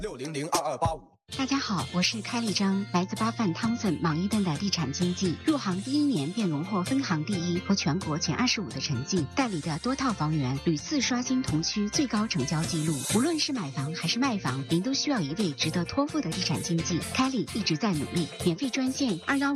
6002285。 大家好，我是开立章，来自巴范汤森莽伊顿的地产经纪，入行第1年便荣获分行第1和全国前25的成绩，代理的多套房源屡次刷新同区最高成交记录。无论是买房还是卖房，您都需要一位值得托付的地产经纪。开立一直在努力，免费专线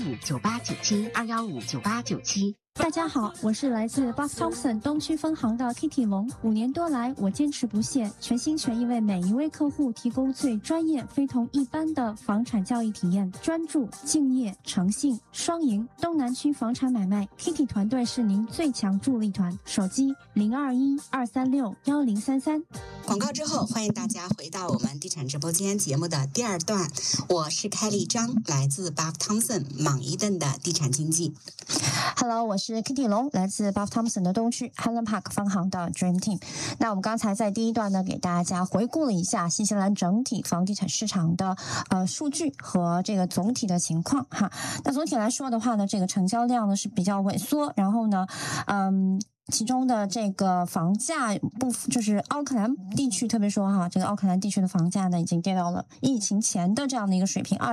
2159897，2159897。 大家好，我是来自 Buff Thompson 东区分行的 Kitty 龙。5年多来，我坚持不懈，全心全意为每一位客户提供最专业、非同一般的房产交易体验。专注、敬业、诚信，双赢。东南区房产买卖 ，Kitty 团队是您最强助力团。手机021-236-1033。 广告之后，欢迎大家回到我们地产直播间节目的第2段。我是开立章，来自 Buff Thompson 莽伊顿的地产经纪。 Hello， 我是 Kitty 龙，来自 Buff Thompson 的东区 Highland Park 分行的 Dream Team。那我们刚才在第1段呢，给大家回顾了一下新西兰整体房地产市场的数据和这个总体的情况哈。那总体来说的话呢，这个成交量呢是比较萎缩，然后呢，其中的这个房价就是奥克兰地区，特别说哈，这个奥克兰地区的房价呢，已经跌到了疫情前的这样的一个水平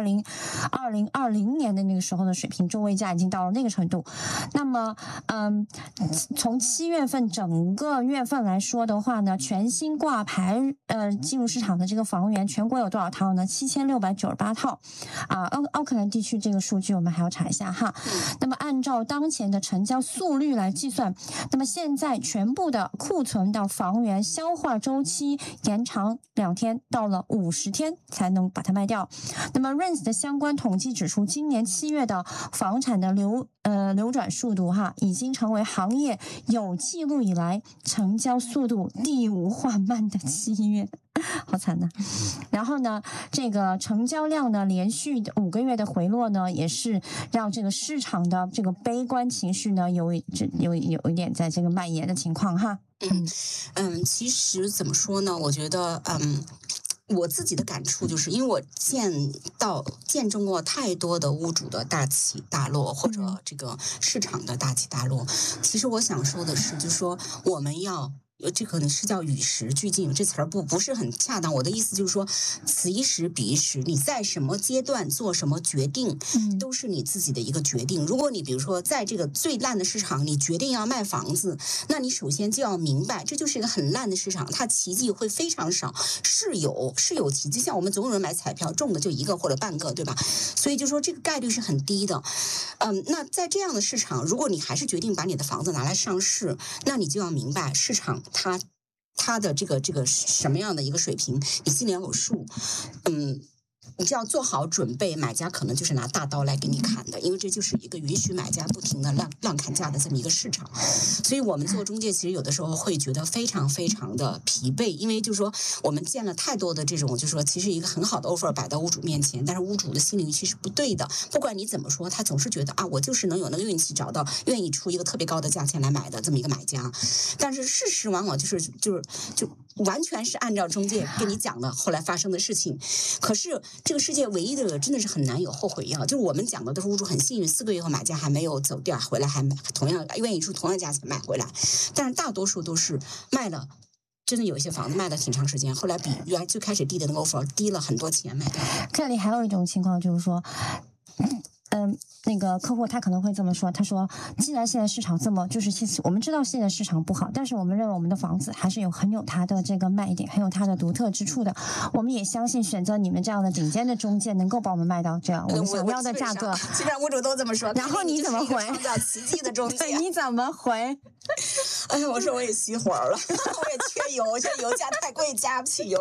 ，2020年的那个时候的水平，中位价已经到了那个程度。那么，从7月份整个月份来说的话呢，全新挂牌进入市场的这个房源，全国有多少套呢？7698套啊，奥克兰地区这个数据我们还要查一下哈。那么按照当前的成交速率来计算，那么现在全部的库存的房源消化周期延长2天，到了50天才能把它卖掉。那么 RENS 的相关统计指出，今年7月的房产的流转速度哈，已经成为行业有记录以来成交速度第5缓慢的7月。好惨呐！然后呢，这个成交量呢，连续5个月的回落呢，也是让这个市场的这个悲观情绪呢，有一点在这个蔓延的情况哈。 其实怎么说呢？我觉得，我自己的感触就是，因为我见证过太多的屋主的大起大落，或者这个市场的大起大落。其实我想说的是，就是说我们要。这可能是叫与时俱进，这词儿不是很恰当。我的意思就是说，此一时彼一时，你在什么阶段做什么决定，都是你自己的一个决定。如果你比如说在这个最烂的市场，你决定要卖房子，那你首先就要明白，这就是一个很烂的市场，它奇迹会非常少，是有奇迹。像我们总有人买彩票中的就1个或者半个，对吧？所以就说这个概率是很低的。那在这样的市场，如果你还是决定把你的房子拿来上市，那你就要明白市场。它的这个什么样的一个水平，你心里要有数。你就要做好准备，买家可能就是拿大刀来给你砍的，因为这就是一个允许买家不停的乱砍价的这么一个市场。所以我们做中介，其实有的时候会觉得非常非常的疲惫，因为就是说我们见了太多的这种，就是说其实一个很好的 offer 摆到屋主面前，但是屋主的心理预期是不对的。不管你怎么说，他总是觉得啊，我就是能有那个运气找到愿意出一个特别高的价钱来买的这么一个买家。但是事实往往就完全是按照中介跟你讲的后来发生的事情。可是这个世界唯一的真的是很难有后悔药，就是我们讲的都是屋主很幸运，4个月后买家还没有走掉，回来还同样愿意出同样价钱买回来，但是大多数都是卖了。真的有一些房子卖了挺长时间，后来比原来最开始低的那个 offer 低了很多钱卖掉。 这里还有一种情况就是说，那个客户他可能会这么说，他说既然现在市场这么就是我们知道现在市场不好，但是我们认为我们的房子还是很有它的这个卖点，很有它的独特之处的，我们也相信选择你们这样的顶尖的中介能够把我们卖到这样我们想要的价格。 基本上屋主都这么说。 然后你怎么回？ 创造奇迹的中介。 对，你怎么回？ 哎呀，我说我也熄火了，我也缺油，现在油价太贵，加不起油。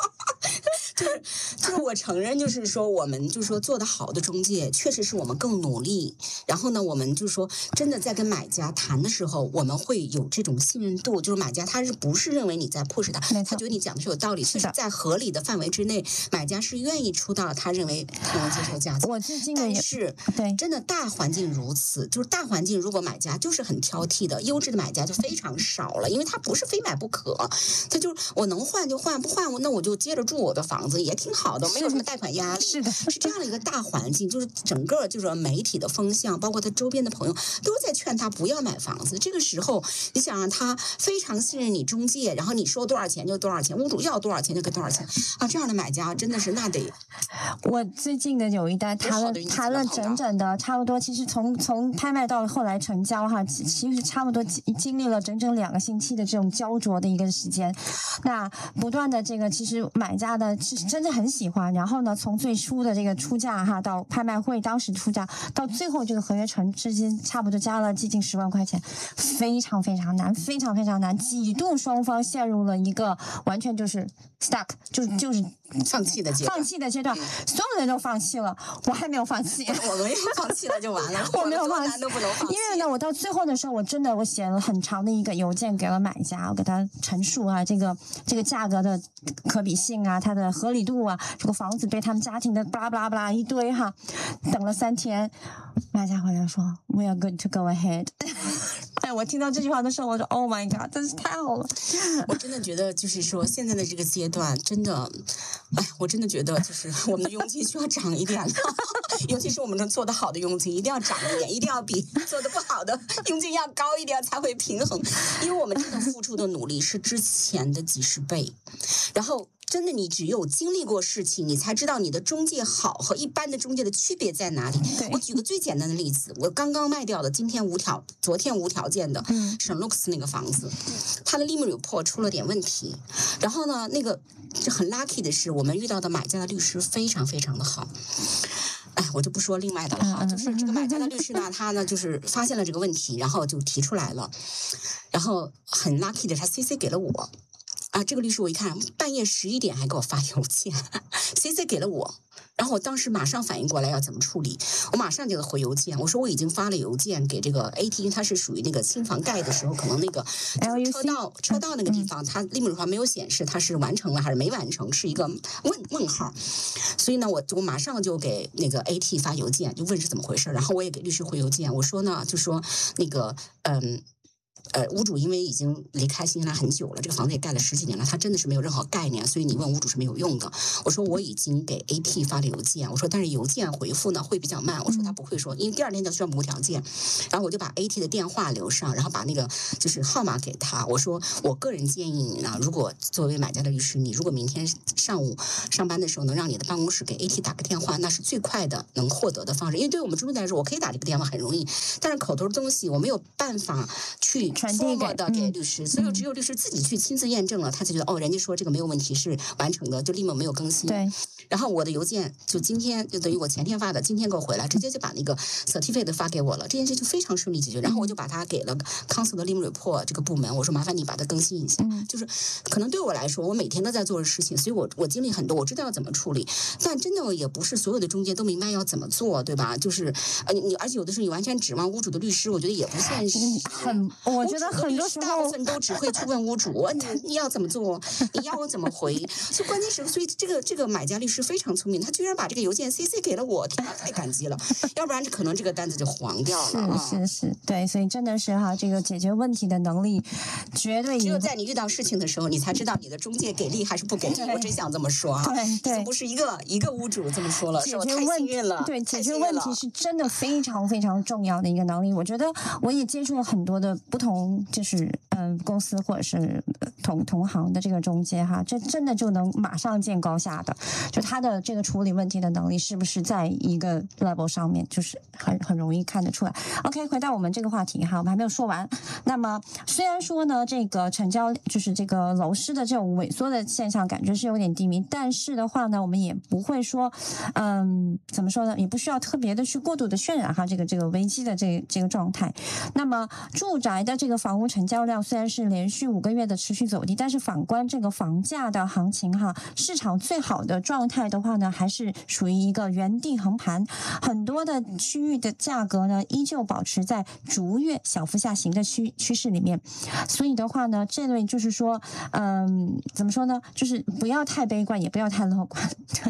就是我承认，就是说我们就是说做得好的中介，确实是我们更努力。然后呢，我们就是说真的在跟买家谈的时候，我们会有这种信任度，就是买家他是不是认为你在 push 他，他觉得你讲的是有道理，是在合理的范围之内，买家是愿意出到他认为能接受价钱。 我最近但是对真的大环境如此，就是大环境如果买家就是很挑剔的，优质的买家就非常少了，因为他不是非买不可，他就我能换就换，不换那我就接着住我的房。 房子也挺好的，没有什么贷款压力， 是的， 是这样的一个大环境，就是整个就是媒体的风向，包括他周边的朋友都在劝他不要买房子。这个时候，你想让他非常信任你中介，然后你说多少钱就多少钱，屋主要多少钱就给多少钱啊，这样的买家真的是那得。 我最近的有一单谈了整整的差不多，其实从拍卖到后来成交哈，其实差不多经历了整整2个星期的这种焦灼的一个时间。那不断的这个，其实买家的是真的很喜欢，然后呢，从最初的这个出价哈，到拍卖会当时出价，到最后这个合约成之间，差不多加了接近10万块钱，非常非常难，非常非常难，几度双方陷入了一个完全就是 stuck， 就是放弃的阶段， 所有人都放弃了，我还没有放弃， 我没有放弃了就完了， 我没有放弃， 都不能放弃。 因为呢，我到最后的时候，我写了很长的一个邮件给了买家，我给他陈述啊，这个价格的可比性啊，它的合理度啊，这个房子对他们家庭的巴拉巴拉巴拉一堆哈，等了3天，买家回来说 We are good to go ahead。哎，我听到这句话的时候，我说 Oh my God， 真是太好了。 我真的觉得，就是说现在的这个阶段，真的，哎，我真的觉得，就是我们的佣金需要涨一点了，尤其是我们能做得好的佣金，一定要涨一点，一定要比做得不好的佣金要高一点，才会平衡。因为我们真的付出的努力是之前的几十倍，然后。真的，你只有经历过事情，你才知道你的中介好和一般的中介的区别在哪里。我举个最简单的例子，我刚刚卖掉的，昨天无条件的圣卢克斯那个房子，它的 limit report 出了点问题。然后呢，那个很 lucky 的是，我们遇到的买家的律师非常非常的好。哎，我就不说另外的了哈，就是这个买家的律师呢，他呢就是发现了这个问题，然后就提出来了，然后很 lucky 的，他 CC 给了我。啊，这个律师我一看，半夜11点还给我发邮件，CC 给了我，然后我当时马上反应过来要怎么处理，我马上就回邮件，我说我已经发了邮件给这个 AT， 因为它是属于那个新房盖的时候，可能那个车道那个地方，它 limit 上没有显示它是完成了还是没完成，是一个问号，所以呢，我马上就给那个 AT 发邮件，就问是怎么回事，然后我也给律师回邮件，我说呢，就说那个屋主因为已经离开新西兰很久了，这个房子也盖了10几年了，他真的是没有任何概念，所以你问屋主是没有用的。我说我已经给 AT 发了邮件，我说但是邮件回复呢会比较慢，我说他不会说，因为第2天就宣布无条件，然后我就把 AT 的电话留上，然后把那个就是号码给他，我说我个人建议你呢，如果作为买家的律师，你如果明天上午上班的时候能让你的办公室给 AT 打个电话，那是最快的能获得的方式，因为对我们中介来说，我可以打这个电话很容易，但是口头的东西我没有办法去传递给律师，所以只有律师自己去亲自验证了，他才觉得哦，人家说这个没有问题，是完成的，就立马没有更新。 对。 然后我的邮件就今天就等于我前天发的，今天给我回来，直接就把那个 certificate 发给我了，这件事就非常顺利解决。然后我就把它给了 Council 的 limit report 这个部门，我说麻烦你把它更新一下。就是可能对我来说，我每天都在做的事情，所以我经历很多，我知道要怎么处理。但真的也不是所有的中介都明白要怎么做，对吧？就是你而且有的时候你完全指望屋主的律师，我觉得也不现实。 我觉得很多时候大部分都只会去问屋主，你要怎么做，你要我怎么回。所以关键是，所以这个买家律师非常聪明，他居然把这个邮件 CC 给了我，天哪，太感激了，要不然可能这个单子就黄掉了。 是，对，所以真的是哈，这个解决问题的能力绝对只有在你遇到事情的时候，你才知道你的中介给力还是不给力。我真想这么说哈， 对， 不是一个屋主这么说了，是我太幸运了。 对，解决问题是真的非常非常重要的一个能力。我觉得我也接触了很多的不同，就是公司或者是同行的这个中介哈，这真的就能马上见高下的，就他的这个处理问题的能力是不是在一个 level 上面，就是很容易看得出来。OK， 回到我们这个话题哈，我们还没有说完。那么虽然说呢，这个成交就是这个楼市的这种萎缩的现象，感觉是有点低迷，但是的话呢，我们也不会说，怎么说呢，也不需要特别的去过度的渲染哈这个危机的这个状态。那么住宅的这个房屋成交量虽然是连续5个月的持续走低，但是反观这个房价的行情哈，市场最好的状态的话呢，还是属于一个原地横盘，很多的区域的价格呢依旧保持在逐月小幅下行的趋势里面。所以的话呢，这类就是说，怎么说呢，就是不要太悲观，也不要太乐观。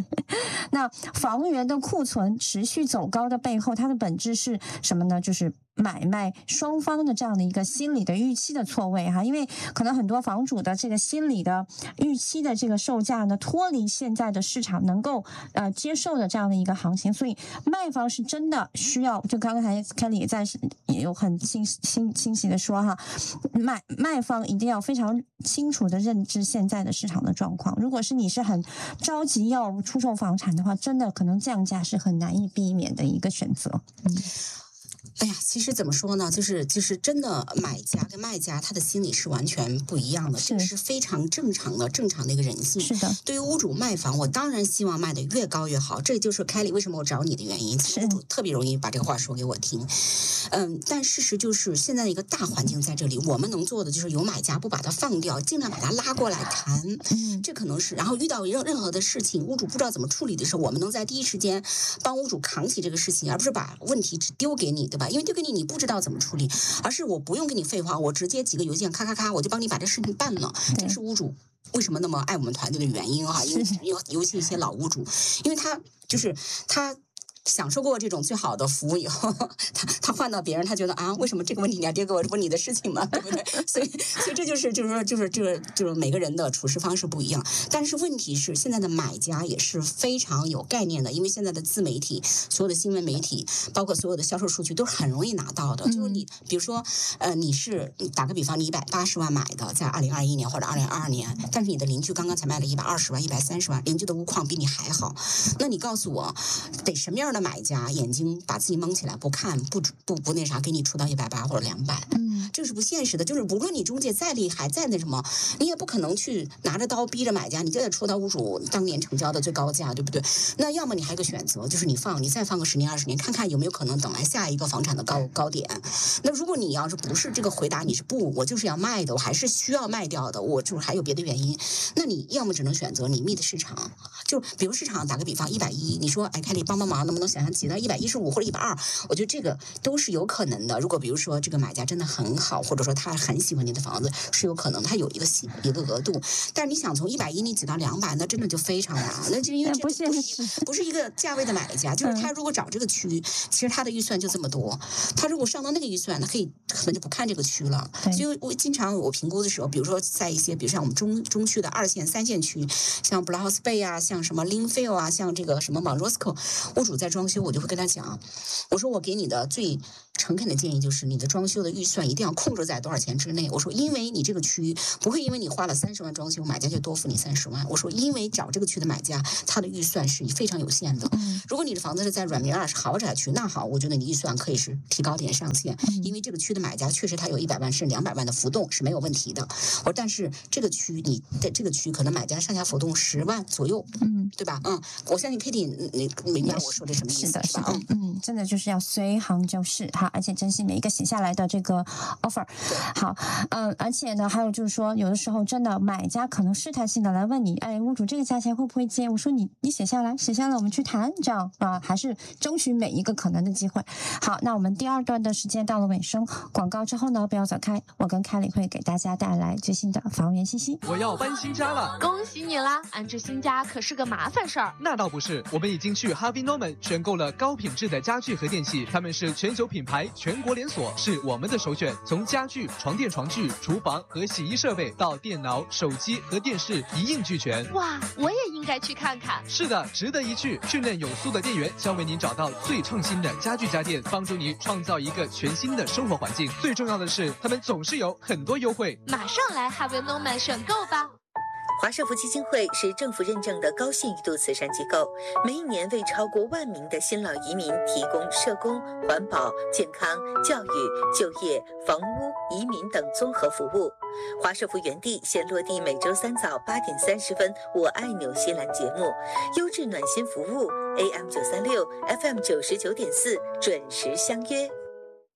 那房源的库存持续走高的背后，它的本质是什么呢？就是买卖双方的这样的一个心理的预期的错位哈，因为可能很多房主的这个心理的预期的这个售价呢，脱离现在的市场能够接受的这样的一个行情，所以卖方是真的需要，就刚才 Kelly 也有很清晰的说哈，卖方一定要非常清楚的认知现在的市场的状况。如果是你是很着急要出售房产的话，真的可能降价是很难以避免的一个选择。 哎呀，其实怎么说呢，就是真的买家跟卖家他的心理是完全不一样的，这是非常正常的一个人性。 是的， 对于屋主卖房，我当然希望卖的越高越好，这就是 Kelly 为什么我找你的原因。屋主特别容易把这个话说给我听，但事实就是现在的一个大环境在这里，我们能做的就是有买家不把它放掉，尽量把它拉过来谈，这可能是。然后遇到任何的事情，屋主不知道怎么处理的时候，我们能在第一时间帮屋主扛起这个事情，而不是把问题只丢给你，对吧？因为丢给你不知道怎么处理，而是我不用跟你废话，我直接几个邮件咔咔咔，我就帮你把这事情办了。这是屋主为什么那么爱我们团队的原因哈，因为尤其一些老屋主，因为他享受过这种最好的服务以后，他换到别人，他觉得啊，为什么这个问题你要丢给我？这不是你的事情吗？对不对？所以这就是每个人的处事方式不一样。但是问题是，现在的买家也是非常有概念的，因为现在的自媒体、所有的新闻媒体，包括所有的销售数据都是很容易拿到的。就是你，比如说，你打个比方，你180万买的，在2021年或者2022年，但是你的邻居刚刚才卖了120万、130万，邻居的屋况比你还好，那你告诉我，得什么样的买家眼睛把自己蒙起来不看不那啥，给你出到180或者200，这是不现实的。就是无论你中介再厉害再那什么，你也不可能去拿着刀逼着买家，你就得出到屋主当年成交的最高价，对不对？那要么你还有个选择，就是你再放个10年20年，看看有没有可能等来下一个房产的高点。那如果你要是不是这个回答，你是不，我就是要卖的，我还是需要卖掉的，我就是还有别的原因，那你要么只能选择你密的市场，就比如市场打个比方110，你说凯莉帮忙，能不能想象挤到115或者120？我觉得这个都是有可能的。如果比如说这个买家真的很好，或者说他很喜欢你的房子，是有可能他有一个额度。但是你想从110你挤到200，那真的就非常难。那就因为这不是一个价位的买家，就是他如果找这个区，其实他的预算就这么多，他如果上到那个预算，他可能就不看这个区了。所以我经常评估的时候，比如说在一些，比如像我们中区的2线、3线区，像 Blouse Bay 啊，像什么 Linfield 啊，像这个什么 Mount Roscoe， 屋主在装修，我就会跟他讲，我说我给你的最诚恳的建议就是你的装修的预算一定要控制在多少钱之内。我说因为你这个区不会因为你花了30万装修，买家就多付你30万。我说因为找这个区的买家他的预算是非常有限的，如果你的房子是在软绵2是豪宅区，那好，我觉得你预算可以是提高点上限，因为这个区的买家确实他有100万甚至200万的浮动是没有问题的。我说但是这个区你在这个区可能买家上下浮动10万左右，对吧？我相信 Kitty 你明白我说这什么意思是吧？ 真的就是要随行就是哈，而且珍惜每一个写下来的这个 offer。好，而且呢，还有就是说，有的时候真的买家可能试探性的来问你，哎，屋主这个价钱会不会接？我说你写下来，我们去谈，这样还是争取每一个可能的机会。好，那我们第2段的时间到了尾声，广告之后呢，不要走开，我跟凯里会给大家带来最新的房源信息。 我要搬新家了， 恭喜你啦！安置新家可是个麻烦事儿。 那倒不是，我们已经去 Harvey Norman 选购了高品质的家具和电器，他们是全球品牌，全国连锁，是我们的首选。从家具、床垫、床具、厨房和洗衣设备到电脑、手机和电视一应俱全。 哇，我也应该去看看。 是的，值得一去。训练有素的店员将为您找到最创新的家具家电，帮助你创造一个全新的生活环境。最重要的是，他们总是有很多优惠。 马上来 Harvey Norman 选购吧。 华社福基金会是政府认证的高信誉度慈善机构，每一年为超过1万名的新老移民提供社工、环保、健康、教育、就业、房屋、移民等综合服务。华社福原地现落地每周3早8点30分，我爱纽西兰节目，优质暖心服务 AM936 FM99.4，准时相约。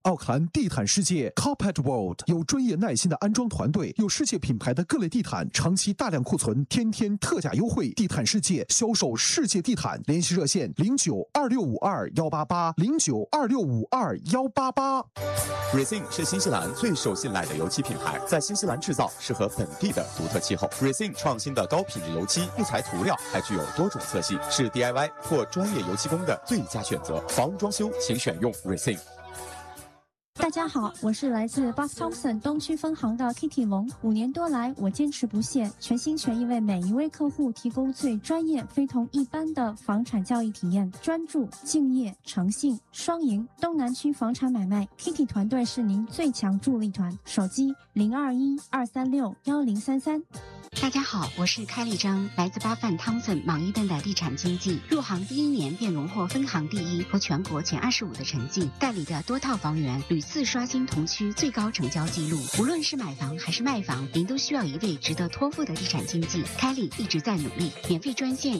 奥克兰地毯世界 Carpet World 有专业耐心的安装团队，有世界品牌的各类地毯，长期大量库存，天天特价优惠。地毯世界销售世界地毯，联系热线092652188092652188。 Resin 是新西兰最受信赖的油漆品牌，在新西兰制造，适合本地的独特气候。Resin 创新的高品质油漆，不采涂料，还具有多种色系，是 DIY 或专业油漆工的最佳选择。房屋装修，请选用 Resin。 大家好，我是来自 Buff Thompson 东区分行的 Kitty 龙。5年多来，我坚持不懈，全心全意为每一位客户提供最专业、非同一般的房产交易体验。专注、敬业、诚信，双赢。东南区房产买卖 ，Kitty 团队是您最强助力团。手机021-236-1033。 大家好，我是开丽张，来自巴范汤森莽伊顿的地产经纪，入行第1年便荣获分行第1和全国前25的成绩，代理的多套房源屡次刷新同区最高成交记录。无论是买房还是卖房，您都需要一位值得托付的地产经纪。开丽一直在努力，免费专线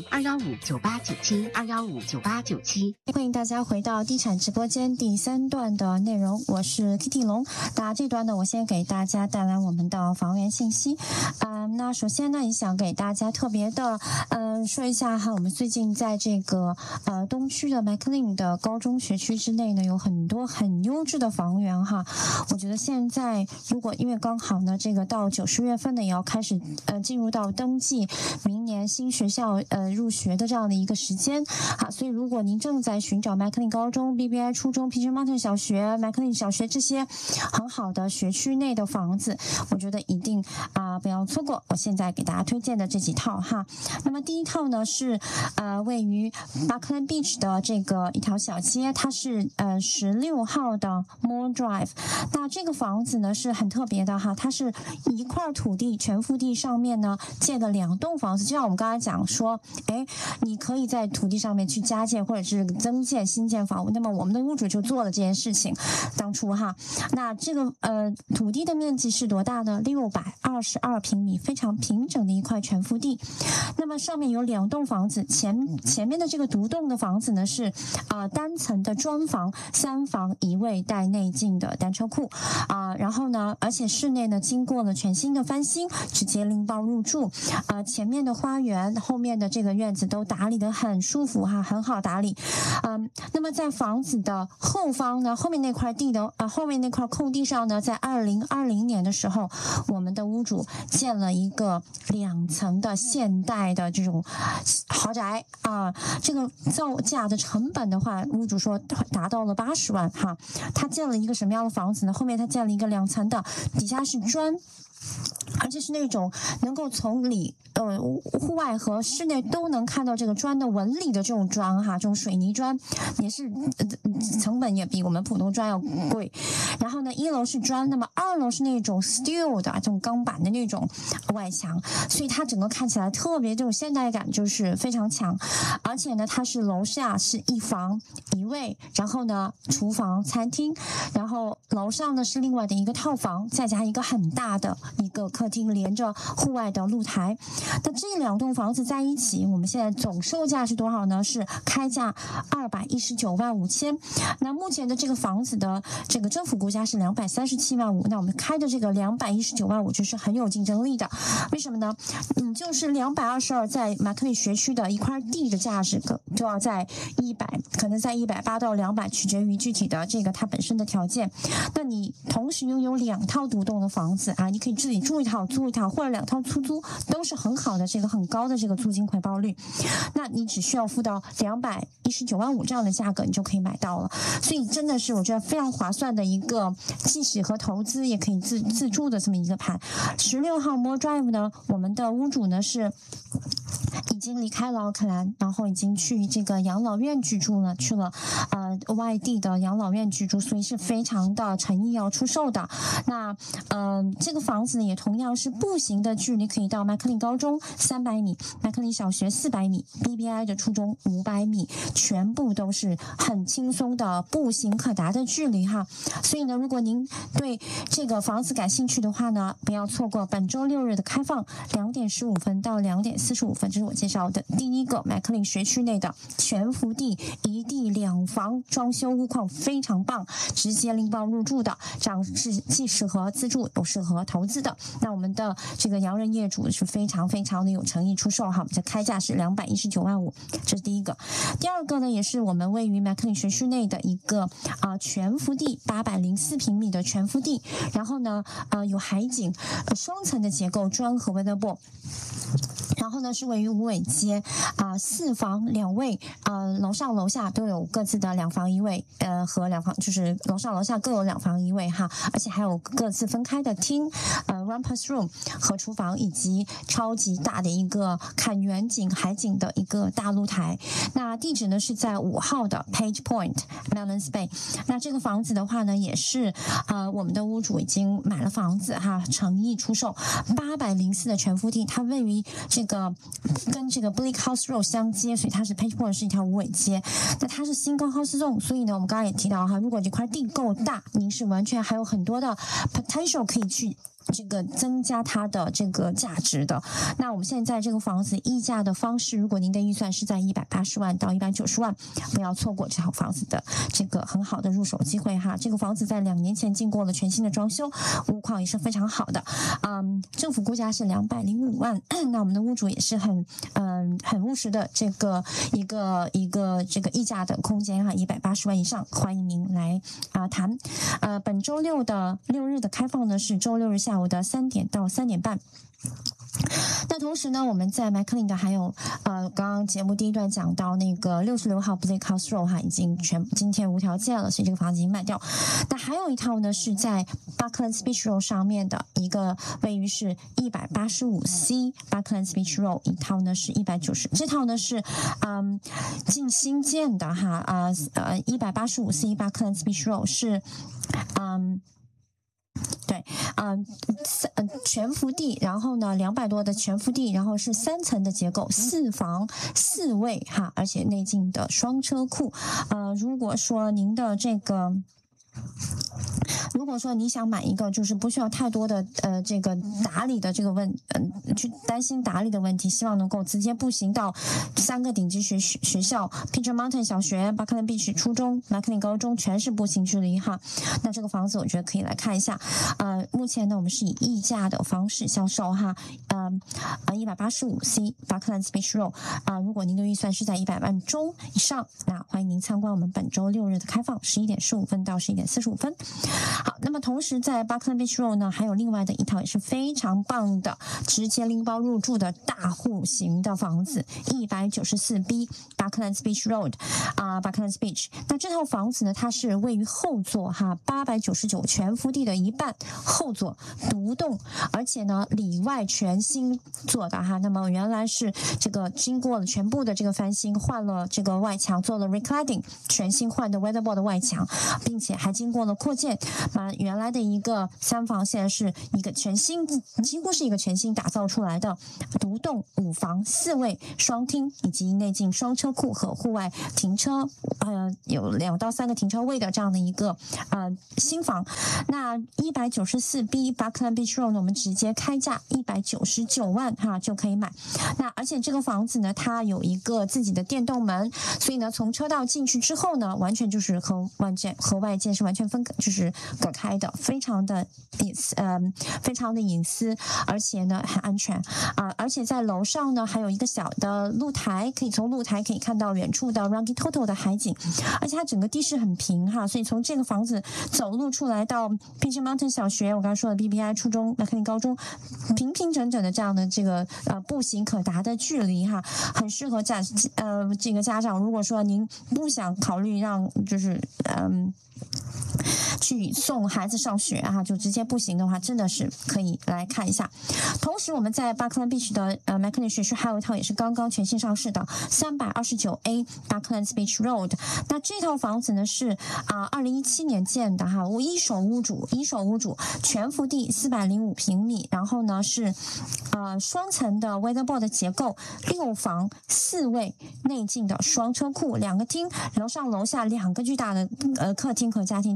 2159897，2159897。 欢迎大家回到地产直播间第3段的内容，我是 Kitty 龙。那这段呢，我先给大家带来我们的房源信息。那首先呢，也想给大家特别的说一下哈，我们最近在这个东区的 McLean 的高中学区之内呢，有很多很优质的房源哈。我觉得现在如果因为刚好呢，这个到9、10月份呢也要开始进入到登记明年新学校入学的这样的一个时间啊，所以如果您正在寻找 McLean 高中、BBI 初中、Pigeon Mountain 小学、McLean 小学这些很好的学区内的房子，我觉得一定不要错过。我现在给大家推荐的这几套哈。那么第一套呢是位于 Buckland Beach 的这个一条小街，它是16号的 Moore Drive。那这个房子呢是很特别的哈，它是一块土地全幅地上面呢建的2栋房子，就像我们刚才讲说，你可以在土地上面去加建或者是增建新建房屋，那么我们的屋主就做了这件事情。当初哈，那这个土地的面积是多大呢？622平米，非常平整的一块全幅地。那么上面有2栋房子，前面的这个独栋的房子呢是单层的砖房，3房1卫带内径的单车库然后呢，而且室内呢经过了全新的翻新，直接拎包入住。前面的花园、后面的这个院子都打理得很舒服哈，很好打理。那么在房子的后方呢，后面那块地的后面那块空地上呢，在2020年的时候，我们的屋主建了一个2层的现代的这种豪宅这个造价的成本的话，屋主说达到了80万哈。他建了一个什么样的房子呢？后面他建了一个2层的，底下是砖，而且是那种能够从户外和室内都能看到这个砖的纹理的这种砖哈，这种水泥砖也是成本也比我们普通砖要贵。然后呢，1楼是砖，那么2楼是那种 steel 的这种钢板的那种外墙，所以它整个看起来特别这种现代感就是非常强。而且呢，它是楼下是1房1卫，然后呢厨房、餐厅，然后楼上呢是另外的一个套房，再加一个很大的一个客厅，连着户外的露台。那这2栋房子在一起，我们现在总售价是多少呢？是开价219万5千。那目前的这个房子的这个政府估价是237万5，那我们开的这个219万5就是很有竞争力的。为什么呢？就是222在马克里学区的一块地的价值就要在100，可能在180到200，取决于具体的这个它本身的条件。那你同时拥有2套独栋的房子你可以自己住一套、租一套，或者2套出租，都是很好的这个很高的这个租金回报率。那你只需要付到219万5这样的价格，你就可以买到了。所以真的是我觉得非常划算的一个既是和投资也可以自住的这么一个盘。16号 Moore Drive 呢，我们的屋主呢是已经离开了奥克兰，然后已经去这个养老院居住了，去了外地的养老院居住，所以是非常的诚意要出售的。那这个房子呢也同样是步行的距离，可以到麦克林高中300米，麦克林小学400米， BBI 的初中500米，全部都是很轻松的步行可达的距离哈。所以呢，如果您对这个房子感兴趣的话呢，不要错过本周6日的开放，2点15分到2点45分，这是我介绍的第一个麦克林学区内的全幅地1地2房装修屋况非常棒，直接拎包入入住的，这样是既适合自住又适合投资的。那我们的这个洋人业主是非常的有诚意出售哈，我们的开价是219.5万，这是第一个。第二个呢，也是我们位于 McLean 学区内的一个全幅地804平米的全幅地，然后呢有海景，双层的结构，专和 weatherboard。然后呢，是位于五尾街，4房2卫，楼上楼下都有各自的2房1卫，和2房就是楼上楼下各有2房1卫哈，而且还有各自分开的厅，rumpus room 和厨房，以及超级大的一个看远景海景的一个大露台。那地址呢是在5号的 Page Point Melons Bay。那这个房子的话呢，也是我们的屋主已经买了房子哈，诚意出售804的全幅地，它位于跟这个 Bleak House Road 相接，所以它是 Page Point 是一条无尾街。那它是Single House Zone，所以呢，我们刚刚也提到哈，如果这块地够大，您是完全还有很多的 potential 可以去增加它的这个价值的。那我们现在这个房子议价的方式，如果您的预算是在180万到190万，不要错过这套房子的这个很好的入手机会哈。这个房子在2年前经过了全新的装修，屋况也是非常好的。政府估价是205万，那我们的屋主也是很务实的这个一个这个议价的空间哈，180万以上，欢迎您来谈。本周六日的开放呢是周六日下午的3点到3点半。那同时呢，我们在 McLean 的还有刚刚节目第一段讲到那个66号 Bleak House Road 哈，已经今天无条件了，所以这个房子已经卖掉。那还有一套呢是在 Bucklands Beach Road 上面的一个位于是185C Bucklands Beach Road， 一套呢是190，这套呢是近新建的哈185C Bucklands Beach Road 是对，全幅地，然后呢200多的全幅地，然后是3层的结构，4房4卫哈，而且内进的双车库。如果说您的这个。如果说你想买一个就是不需要太多的这个打理的这个去担心打理的问题，希望能够直接步行到3个顶级学校 Pigeon Mountain 小学、Buckland Beach 初中、McLean 高中全是步行距离哈。那这个房子我觉得可以来看一下。目前呢我们是以议价的方式销售哈。185C Bucklands Beach Road 如果您的预算是在100万中以上，那欢迎您参观我们本周6日的开放，11点15分到11点45分。好，那么同时在 Buckland Beach Road 呢，还有另外的一套也是非常棒的，直接拎包入住的大户型的房子，194B Bucklands Beach Road Bucklands Beach。那这套房子呢，它是位于后座哈，899全幅地的一半后座独栋，而且呢里外全新做的哈。那么原来是这个经过了全部的这个翻新，换了这个外墙，做了 recladding， 全新换的 weatherboard 的外墙，并且还经过了扩建，把原来的一个3房现在是一个全新，几乎是一个全新打造出来的独栋5房4卫双厅，以及内进双车库和户外停车，有2到3个停车位的这样的一个新房。那194B Buckland Beach Road 呢，我们直接开价199万哈就可以买。那而且这个房子呢，它有一个自己的电动门，所以呢从车道进去之后呢，完全就是和外界是完全就是隔开的，非常的隐私，而且呢很安全而且在楼上呢还有一个小的露台，可以从露台可以看到远处的 Rangitoto 的海景，而且它整个地势很平哈，所以从这个房子走路出来到 Pigeon Mountain 小学，我刚刚说的 BBI 初中、McLean 高中，平整的这样的这个步行可达的距离哈，很适合这个家长，如果说您不想考虑让就是去送孩子上学就直接步行的话，真的是可以来看一下。同时我们在 Buckland Beach 的McLean 学区还有一套也是刚刚全新上市的329A Bucklands Beach Road。那这套房子呢是2017年建的哈，一手屋主全幅地405平米，然后呢是双层的 weatherboard 的结构，6房4卫内进的双车库，2个厅，楼上楼下2个巨大的客厅和家庭厅。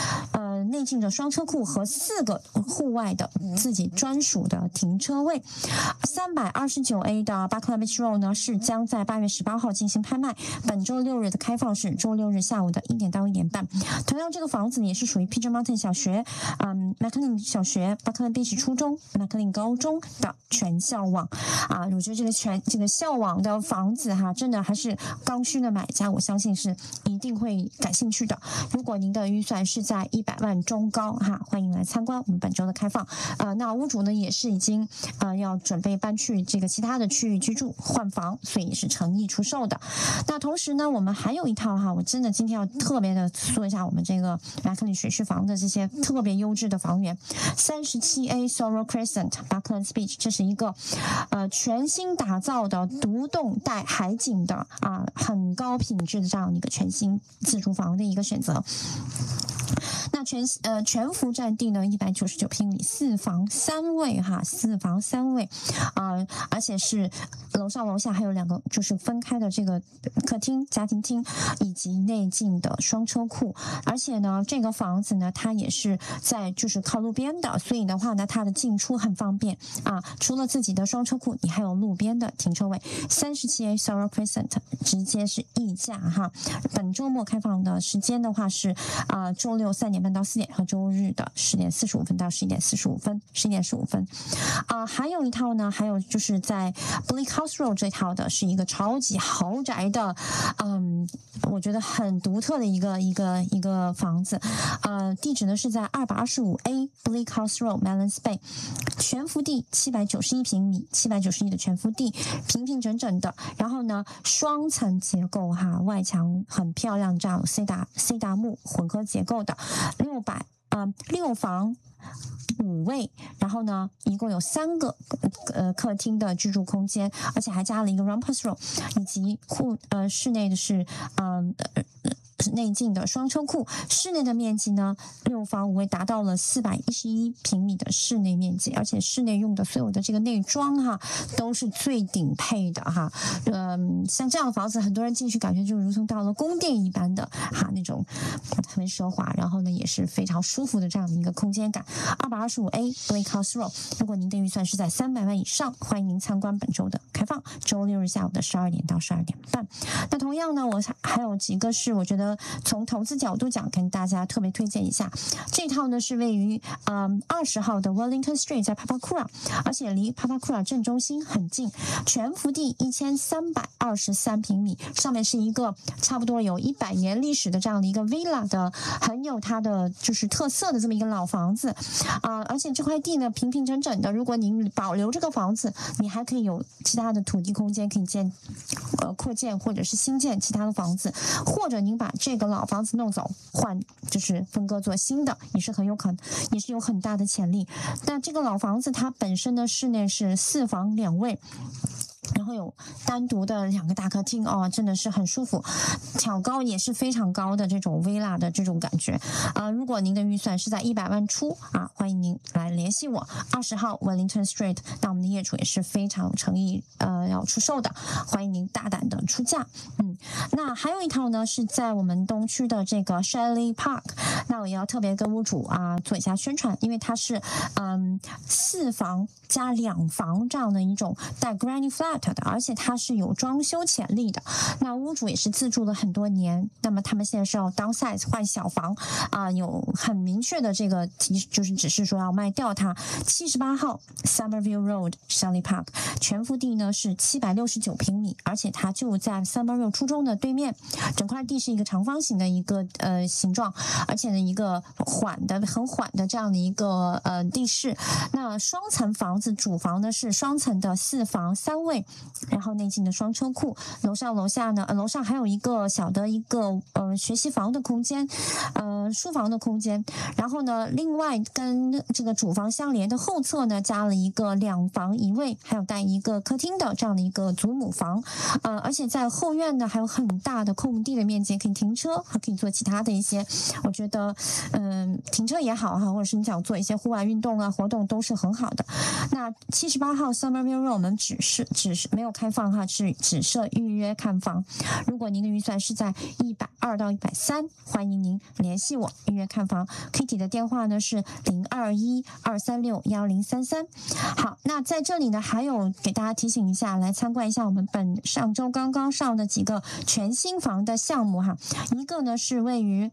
内进的双车库和4个户外的自己专属的停车位。329A 的 Buckland Beach Road 呢是将在8月18号进行拍卖，本周6日的开放是周6日下午的1点到1点半。同样，这个房子也是属于 Pigeon Mountain 小学、McLean 小学、Buckland Beach 初中、McLean 高中的全校网啊。我觉得这个校网的房子哈，真的还是刚需的买家，我相信是一定会感兴趣的。如果您的预算是在100万中高哈，欢迎来参观我们本周的开放。那屋主呢也是已经要准备搬去这个其他的区域居住换房，所以也是诚意出售的。那同时呢，我们还有一套哈，我真的今天要特别的说一下我们这个McLean水势房的这些特别优质的房源。37A Sorrel Crescent Buckland Beach， 这是一个全新打造的独栋带海景的很高品质的这样一个全新自住房的一个选择。那全幅占地呢199平米，4房3卫哈，4房3卫，而且是楼上楼下还有2个就是分开的这个客厅、家庭厅以及内进的双车库，而且呢这个房子呢它也是在就是靠路边的，所以的话呢它的进出很方便啊。除了自己的双车库，你还有路边的停车位。37A Sorrel Crescent 直接是溢价哈。本周末开放的时间的话是周六3点半到4点和周日的10点45分到11点45分，11点15分。还有一套呢，还有就是在 Bleak House Road 这套的是一个超级豪宅的，我觉得很独特的一个房子。地址呢是在225A Bleak House Road Melons Bay， 全幅地791平米，791的全幅地，平平整整的。然后呢，双层结构哈，外墙很漂亮，这样 C 大木混合结构的，6房5卫，然后呢，一共有3个客厅的居住空间，而且还加了一个 rumpus room， 以及室内的是内进的双车库。室内的面积呢，6房5卫达到了411平米的室内面积，而且室内用的所有的这个内装哈，都是最顶配的哈。像这样的房子，很多人进去感觉就如同到了宫殿一般的哈，那种特别奢华，然后呢也是非常舒服的这样的一个空间感。225A Bleak House Road， 如果您的预算是在300万以上，欢迎您参观本周的开放，周6日下午的12点到12点半。那同样呢，我还有几个是我觉得从投资角度讲，跟大家特别推荐一下。这套呢是位于20号的 Wellington Street， 在 Papakura， 而且离 Papakura 正中心很近，全幅地1323平米，上面是一个差不多有100年历史的这样的一个 villa 的，很有它的就是特色的这么一个老房子而且这块地呢平平整整的，如果您保留这个房子，你还可以有其他的土地空间可以扩建或者是新建其他的房子，或者您把这个老房子弄走，就是分割做新的，也是有很大的潜力。但这个老房子它本身的室内是4房2卫。然后有单独的2个大客厅真的是很舒服，挑高也是非常高的这种 villa 的这种感觉如果您的预算是在100万出欢迎您来联系我。20号 Wellington Street， 那我们的业主也是非常有诚意要出售的，欢迎您大胆的出价。那还有一套呢是在我们东区的这个 Shelley Park， 那我也要特别跟屋主做一下宣传，因为它是4房加2房这样的一种带 granny flat的，而且它是有装修潜力的。那屋主也是自住了很多年，那么他们现在是要 downsize 换小房有很明确的这个就是只是说要卖掉它。78号 Summerview Road Shelley Park， 全幅地呢是769平米，而且它就在 Summerview 初中的对面，整块地是一个长方形的一个形状，而且呢一个很缓的这样的一个地势。那双层房子，主房呢是双层的4房3卫，然后内进的双车库，楼上楼下呢楼上还有一个小的一个学习房的空间，书房的空间。然后呢另外跟这个主房相连的后侧呢加了一个2房1卫，还有带一个客厅的这样的一个祖母房。而且在后院呢还有很大的空地的面积，可以停车，还可以做其他的一些我觉得停车也好或者是你想做一些户外运动活动都是很好的。那78号 Summerview Road 我们只是没有开放是只设预约看房。如果您的预算是在120到130，欢迎您联系我。 我预约看房。Kitty 的电话呢是0212361033。好，那在这里呢还有给大家提醒一下，来参观一下我们上周刚刚上的几个全新房的项目哈。一个呢是位于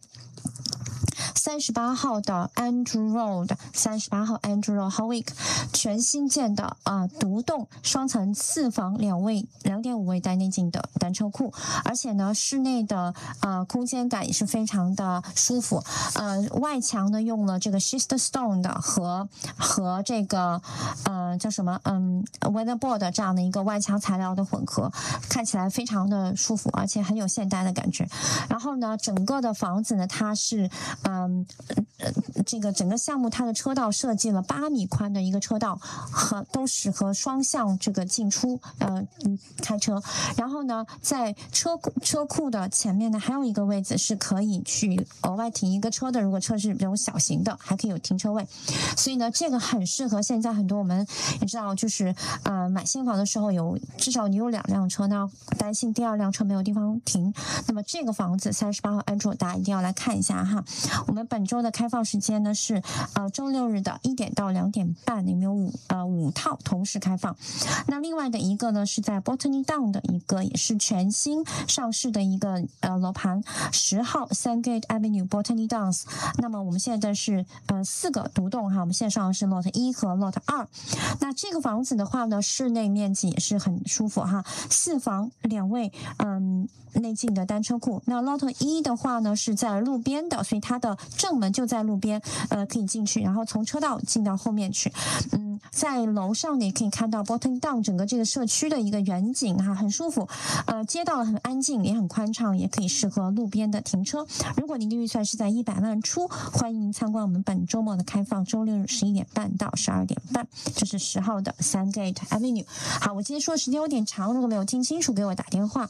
38号的 Andrew Road，38号 Andrew Road Hawick， 全新建的独栋双层4房2卫2.5卫带内径的单车库，而且呢室内的空间感也是非常的舒服。外墙呢用了这个 schist stone 的和这个叫什么weatherboard 这样的一个外墙材料的混合，看起来非常的舒服，而且很有现代的感觉。然后呢整个的房子呢它是这个整个项目它的车道设计了8米宽的一个车道，都适合双向这个进出开车。然后呢在车库的前面呢还有一个位置是可以去额外停一个车的，如果车是比较小型的还可以有停车位。所以呢这个很适合现在很多我们也知道就是买新房的时候至少你有2辆车呢，担心第2辆车没有地方停。那么这个房子38号Andrew大家一定要来看一下哈。我们本周的开放时间呢是周6日的1点到2点半，里面有5套同时开放。那另外的一个呢是在 Botany Down 的一个也是全新上市的一个楼盘10号 Sandgate Avenue Botany Downs。那么我们现在是4个独栋哈，我们线上是 Lot 1和 Lot 2。那这个房子的话呢室内面积也是很舒服哈，4房2卫内径的单车库。那 Lot 1的话呢是在路边的，所以它的正门就在路边可以进去，然后从车道进到后面去。在楼上呢也可以看到 Botany Down 整个这个社区的一个远景哈，很舒服。街道很安静也很宽敞，也可以适合路边的停车。如果您的预算是在100万出，欢迎您参观我们本周末的开放，周6日11点半到12点半，这是10号的 Sandgate Avenue。 好，我今天说的时间有点长，如果没有听清楚给我打电话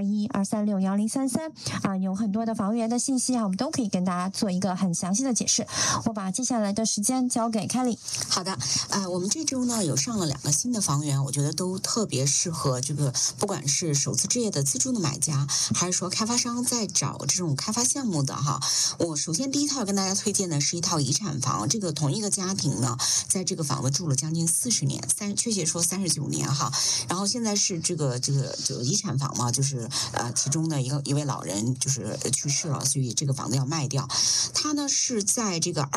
0212361033有很多的房源的信息我们都可以跟大家做一个很详细的解释。我把接下来的时间交给 Kelly。 好的，我们这周呢有上了2个新的房源，我觉得都特别适合这个不管是首次置业的自住的买家，还是说开发商在找这种开发项目的哈。我首先第一套跟大家推荐的是一套遗产房，这个同一个家庭呢在这个房子住了将近40年，确切说39年哈。然后现在是这个遗产房嘛，就是其中的一位老人就是去世了，所以这个房子要卖掉。它呢是在这个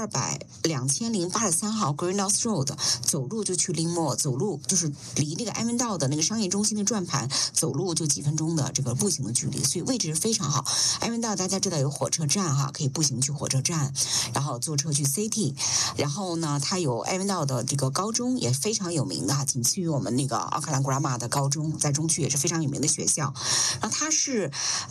2083号 Greenhouse Road， 走路就去Linmore，走路就是离那个埃文道的那个商业中心的转盘走路就几分钟的这个步行的距离，所以位置非常好。埃文道大家知道有火车站哈，可以步行去火车站，然后坐车去 City。然后呢它有埃文道的这个高中也非常有名的哈，仅次于我们那个奥克兰 Grammar 的高中，在中区也是非常有名的学校。然后它是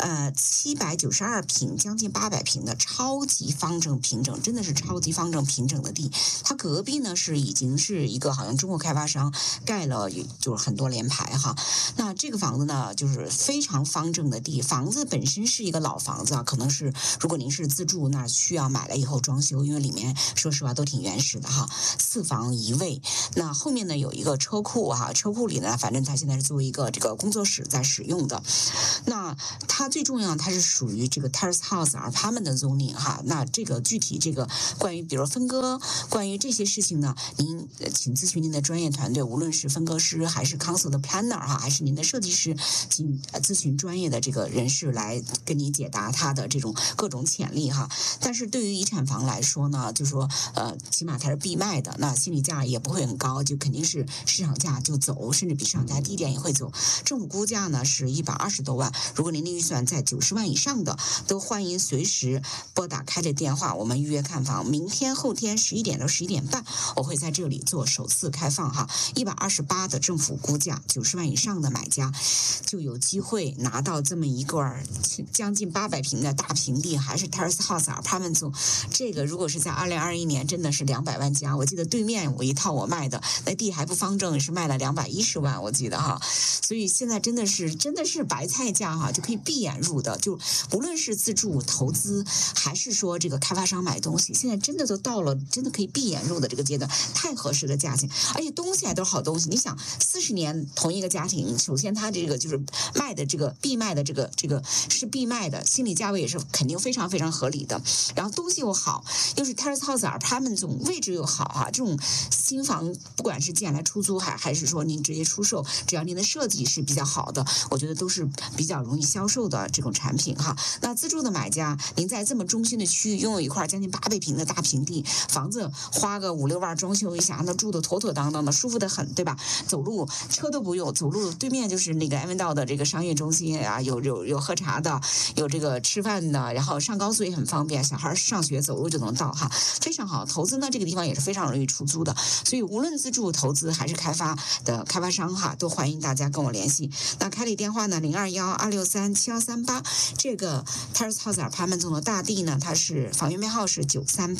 792平将近800平的超级方正平整，真的是超级方正平整的地。它隔壁呢已经是一个好像中国开发商盖了就是很多联排哈。那这个房子呢就是非常方正的地，房子本身是一个老房子可能是如果您是自住那需要买了以后装修，因为里面说实话都挺原始的哈，4房1卫。那后面呢有一个车库哈，车库里呢反正它现在是作为一个这个工作室在使用的。那它最重要它是属于这个 Terrace House Apartment 的 zoning 哈。那这个具体这个关于比如分割关于这些事情呢，您请咨询您的专业团队，无论是分割师还是 council 的 planner 哈，还是您的设计师，请咨询专业的这个人士来跟你解答它的这种各种潜力哈。但是对于遗产房来说呢，就说起码它是必卖的，那心理价也不会很高，就肯定是市场价就走，甚至比市场价低点也会走。政府估价呢是120多万，如果您的预算在90万以上的，都欢迎随时拨打开的电话，我们预约看房。明天后天11点到11点半，我会在这里做首次开放哈。128的政府估价，90万以上的买家就有机会拿到这么一个将近800平的大平地，还是 Terrace House Apartment Zone。这个如果是在2021年，真的是200万加。我记得对面我一套我卖的那地还不方正，是卖了210万，我记得哈。所以现在真的是白菜价哈，就可以闭眼入的。就无论是自住投资，还是说这个开发商买东西，现在真的都到了真的可以闭眼入的这个阶段，太合适的的价钱，而且东西还都是好东西。你想，40年同一个家庭，首先它这个就是卖的这个必卖的这个是必卖的，心理价位也是肯定非常非常合理的。然后东西又好，又是 terrace house apartment 这种位置又好哈，这种新房不管是建来出租还是说您直接出售，只要您的设计是比较好的，我觉得都是比较容易销售的这种产品哈。那自住的买家，您在这么中心的区域拥有一块将近800平的大平地，房子花个5-6万装修一下，那住的妥妥当当的，舒服的很，对吧？走路车都不用，走路对面就是那个安文道的这个商业中心啊，有喝茶的，有这个吃饭的，然后上高速也很方便，小孩上学走路就能到哈，非常好。投资呢，这个地方也是非常容易出租的，所以无论自住、投资还是开发的开发商哈，都欢迎大家跟我联系。那开立电话呢，0212637138，这个 Terrace House Apartment 中的大地呢，它是房源编号是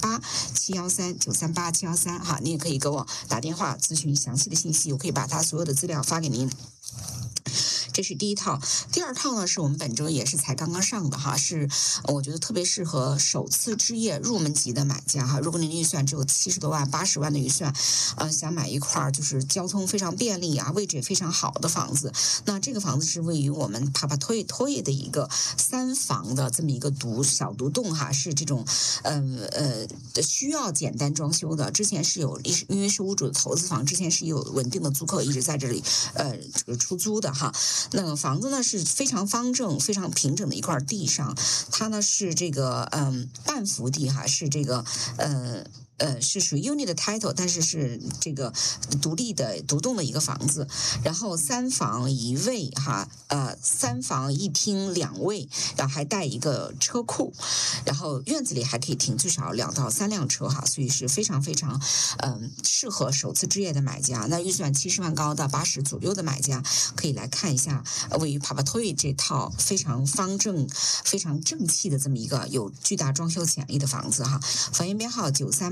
938-713-938-713哈，你也可以给我打电话咨询详细的信息，我可以把它所有的资料发给您。这是第一套，第二套呢是我们本周也是才刚刚上的哈，是我觉得特别适合首次置业入门级的买家哈。如果您预算只有70多万、80万的预算，想买一块就是交通非常便利啊，位置也非常好的房子，那这个房子是位于我们帕帕托耶的一个3房的这么一个小独栋哈，是这种需要简单装修的。之前是因为是屋主的投资房，之前是有稳定的租客一直在这里这个出租的哈。那个房子呢是非常方正、非常平整的一块地上，它呢是这个半幅地哈，是这个是属于 unit title， 但是这个独立的独栋的一个房子，然后3房1卫哈，3房1厅2卫，然后还带一个车库，然后院子里还可以停最少2到3辆车哈，所以是非常非常适合首次置业的买家。那预算70万高到80左右的买家可以来看一下位于帕帕托耶这套非常方正、非常正气的这么一个有巨大装修潜力的房子哈。房源编号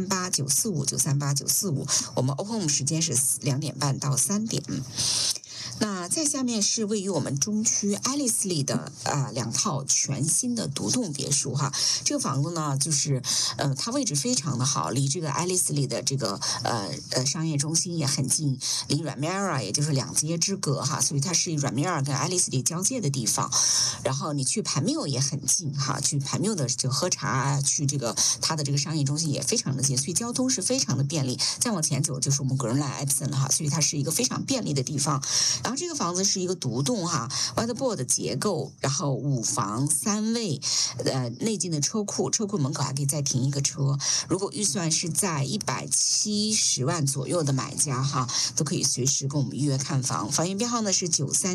938-945，938-945，我们 open 时间是2点半到3点。那在下面是位于我们中区爱丽丝里的2套全新的独栋别墅哈。这个房子呢，就是它位置非常的好，离这个爱丽丝里的这个商业中心也很近，离软米尔也就是2街之隔哈，所以它是软米尔跟爱丽丝里交界的地方。然后你去盘缪也很近哈，去盘缪的就喝茶，去这个它的这个商业中心也非常的近，所以交通是非常的便利。再往前走就是我们格伦莱艾森了哈，所以它是一个非常便利的地方。然后这个房子是一个独栋哈 ，whiteboard 的结构，然后5房3卫，内进的车库门口还可以再停一个车。如果预算是在170万左右的买家哈，都可以随时跟我们预约看房。房源编号呢是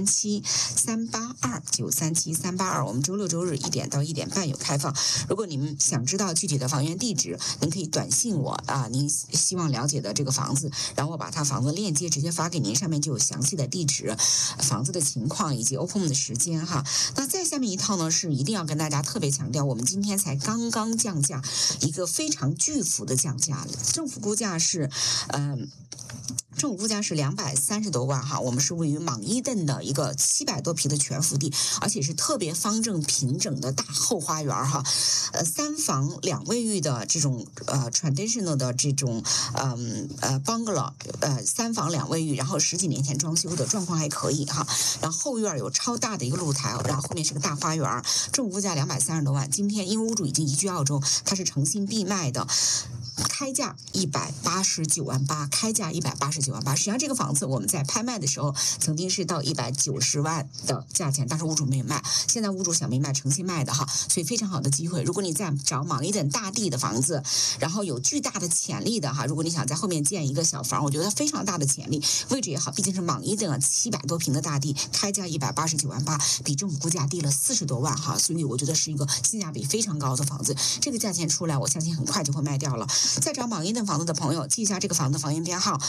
937-382，937-382，我们周6周日1点到1点半有开放。如果你们想知道具体的房源地址，您可以短信我啊，您希望了解的这个房子，然后我把它房子链接直接发给您，上面就有详细的地址、房子的情况以及 open 的时间哈。那再下面一套呢，是一定要跟大家特别强调，我们今天才刚刚降价，一个非常巨幅的降价，政府估价是政府估价是230多万哈，我们是位于莽伊顿的一个700多平的全幅地，而且是特别方正平整的大后花园哈，3房2卫浴的这种traditional 的这种bungalow，3房2卫浴，然后10几年前装修的，状况还可以哈，然后后院有超大的一个露台，然后后面是个大花园，政府估价230多万，今天因为屋主已经移居澳洲，它是诚信必卖的。开价189万8，开价189万8。实际上这个房子我们在拍卖的时候曾经是到190万的价钱，但是屋主没有卖。现在屋主想没卖，诚心卖的哈，所以非常好的机会。如果你在找莽伊顿大地的房子，然后有巨大的潜力的哈，如果你想在后面建一个小房，我觉得非常大的潜力，位置也好，毕竟是莽伊顿700多平的大地，开价189万8，比政府估价低了40多万哈，所以我觉得是一个性价比非常高的房子。这个价钱出来，我相信很快就会卖掉了。在找莽伊顿房子的朋友，记一下这个房子房源编号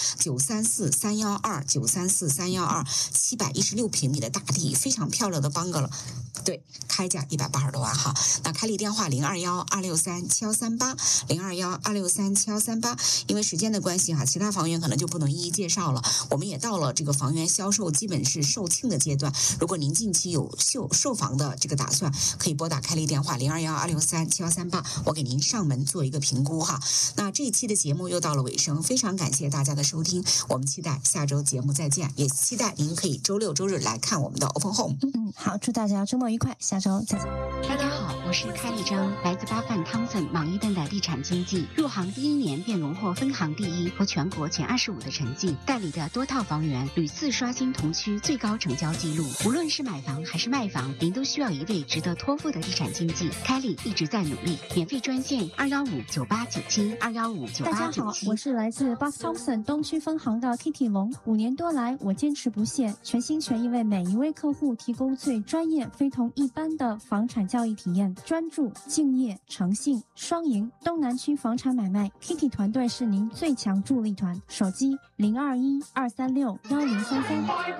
934-312，934-312，716平米的大地，非常漂亮的bungalow。对， 开价180多万哈。那开立电话0212637738，0212637738。因为时间的关系哈，其他房源可能就不能一一介绍了。我们也到了这个房源销售基本是售罄的阶段。如果您近期有售房的这个打算，可以拨打开立电话0212637738，我给您上门做一个评估哈。那这一期的节目又到了尾声，非常感谢大家的收听，我们期待下周节目再见，也期待您可以周六周日来看我们的 Open Home。 好，祝大家周末愉快，下周再见。 大家好，我是开立章，来自巴范汤森莽伊顿的地产经纪，入行第1年便荣获分行第1和全国前25的成绩，代理的多套房源屡次刷新同区最高成交记录。无论是买房还是卖房，您都需要一位值得托付的地产经纪。开立一直在努力，免费专线2159897，2159897。 大家好，我是来自 Buff Thompson 东区分行的 Kitty 龙。5年多来，我坚持不懈，全心全意为每一位客户提供最专业、非同一般的房产交易体验，专注、敬业、诚信，双赢。东南区房产买卖 ，Kitty 团队是您最强助力团。手机0212361033。